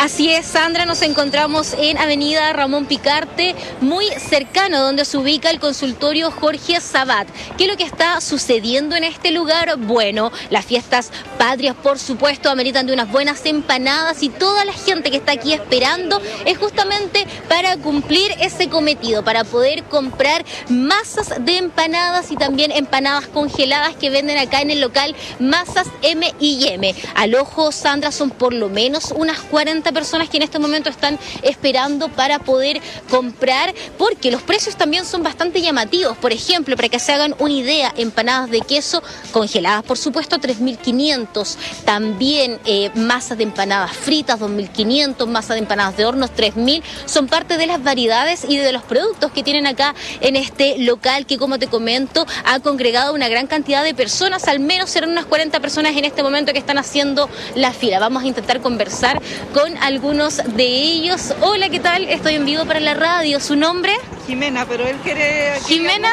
Así es, Sandra, nos encontramos en Avenida Ramón Picarte, muy cercano donde se ubica el consultorio Jorge Sabat. ¿Qué es lo que está sucediendo en este lugar? Bueno, las fiestas patrias, por supuesto, ameritan de unas buenas empanadas y toda la gente que está aquí esperando es justamente para cumplir ese cometido, para poder comprar masas de empanadas y también empanadas congeladas que venden acá en el local Masas M&M. Al ojo, Sandra, son por lo menos unas 40 personas que en este momento están esperando para poder comprar, porque los precios también son bastante llamativos. Por ejemplo, para que se hagan una idea, empanadas de queso congeladas, por supuesto, 3.500. También masas de empanadas fritas, 2.500. Masas de empanadas de hornos, 3.000. Son parte de las variedades y de los productos que tienen acá en este local que, como te comento, ha congregado una gran cantidad de personas. Al menos serán unas 40 personas en este momento que están haciendo la fila. Vamos a intentar conversar con algunos de ellos. Hola, ¿qué tal? Estoy en vivo para la radio. ¿Su nombre? Jimena, pero él quiere... ¿Jimena?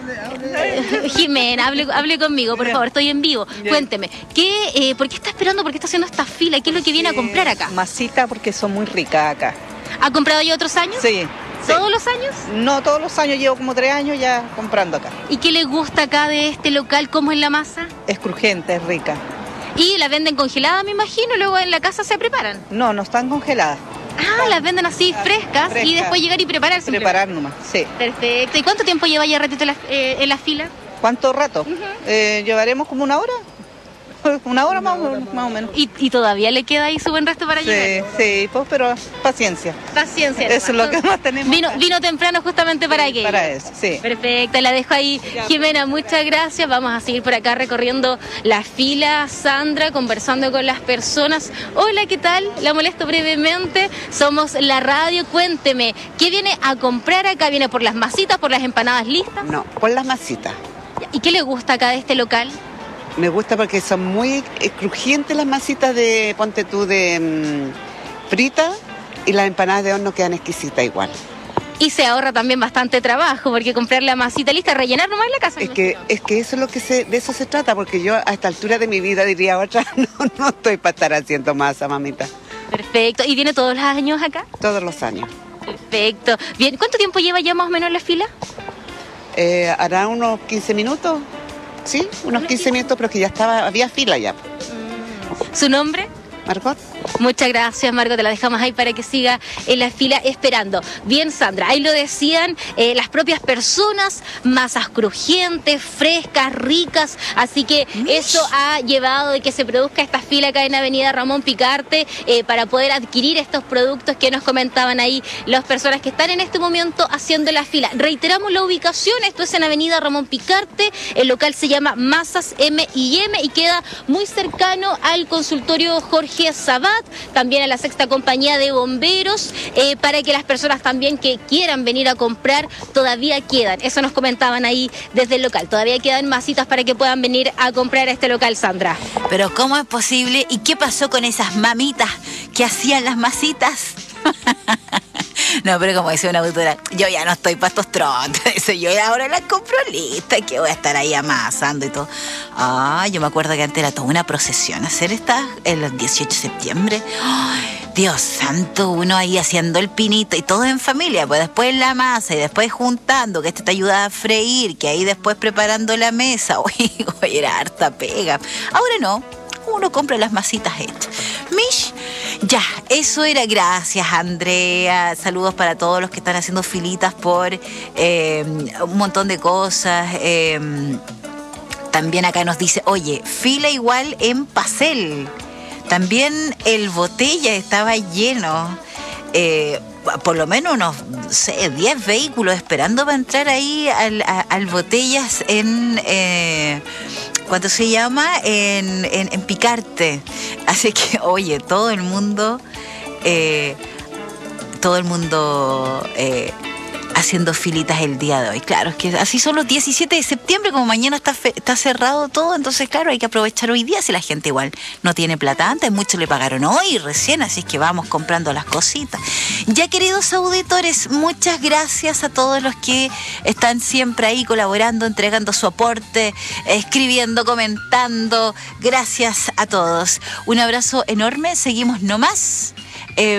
Jimena, hable conmigo, por favor, estoy en vivo. Cuénteme, ¿por qué está esperando? ¿Por qué está haciendo esta fila? ¿Qué es lo que viene a comprar acá? Masita, porque son muy ricas acá. ¿Ha comprado ya otros años? Sí. ¿Todos los años? No todos los años, llevo como 3 años ya comprando acá. ¿Y qué le gusta acá de este local? ¿Cómo es la masa? Es crujiente, es rica. ¿Y la venden congelada, me imagino? ¿Luego en la casa se preparan? No, no están congeladas. Ah, las venden así frescas y después llegar y prepararse. Preparar nomás, sí. Perfecto. ¿Y cuánto tiempo lleva ya ratito en la fila? ¿Cuánto rato? Llevaremos como 1 hora. 1 hora más o menos. ¿Y todavía le queda ahí su buen resto para llegar? Sí, pues, pero paciencia. Paciencia. Eso es lo que más tenemos. Vino temprano justamente para aquello. Para eso, sí. Perfecto, la dejo ahí. Jimena, muchas gracias. Vamos a seguir por acá recorriendo la fila. Sandra, conversando con las personas. Hola, ¿qué tal? La molesto brevemente. Somos la radio. Cuénteme, ¿qué viene a comprar acá? ¿Viene por las masitas, por las empanadas listas? No, por las masitas. ¿Y qué le gusta acá de este local? Me gusta porque son muy crujientes las masitas de, ponte tú, de frita, y las empanadas de horno quedan exquisitas igual. Y se ahorra también bastante trabajo, porque comprar la masita lista, rellenar nomás en la casa. Es que eso es lo que de eso se trata, porque yo a esta altura de mi vida diría otra, no estoy para estar haciendo masa, mamita. Perfecto. ¿Y viene todos los años acá? Todos los años. Perfecto. Bien, ¿cuánto tiempo lleva ya más o menos en la fila? Hará unos 15 minutos. Sí, unos 15 minutos, pero que había fila ya. ¿Su nombre? Margot. Muchas gracias, Margot, te la dejamos ahí para que siga en la fila esperando. Bien, Sandra, ahí lo decían las propias personas, masas crujientes, frescas, ricas, así que eso ha llevado de que se produzca esta fila acá en Avenida Ramón Picarte para poder adquirir estos productos que nos comentaban ahí las personas que están en este momento haciendo la fila. Reiteramos la ubicación, esto es en Avenida Ramón Picarte, el local se llama Masas M&M y queda muy cercano al consultorio Jorge Sabat, también a la Sexta Compañía de Bomberos, para que las personas también que quieran venir a comprar todavía quedan. Eso nos comentaban ahí desde el local. Todavía quedan masitas para que puedan venir a comprar a este local, Sandra. Pero ¿cómo es posible? ¿Y qué pasó con esas mamitas que hacían las masitas? No, pero como decía una autora, yo ya no estoy para estos trotes, yo ahora las compro listas, que voy a estar ahí amasando y todo. Yo me acuerdo que antes era toda una procesión hacer estas el 18 de septiembre. Ay, Dios santo, uno ahí haciendo el pinito y todo en familia, pues después la masa y después juntando, que este te ayuda a freír, que ahí después preparando la mesa. Oye, era harta pega. Ahora no, uno compra las masitas hechas. Mish, ya, eso era. Gracias, Andrea. Saludos para todos los que están haciendo filitas por un montón de cosas. También acá nos dice, oye, fila igual en Pacel. También el Botella estaba lleno. Por lo menos unos 10 vehículos esperando para entrar ahí al Botellas en... ¿cuánto se llama? En Picarte. Así que, oye, todo el mundo haciendo filitas el día de hoy. Claro, es que así son los 17 de septiembre, como mañana está cerrado todo, entonces claro, hay que aprovechar hoy día si la gente igual no tiene plata antes, muchos le pagaron hoy recién, así es que vamos comprando las cositas. Ya, queridos auditores, muchas gracias a todos los que están siempre ahí colaborando, entregando su aporte, escribiendo, comentando. Gracias a todos. Un abrazo enorme, seguimos nomás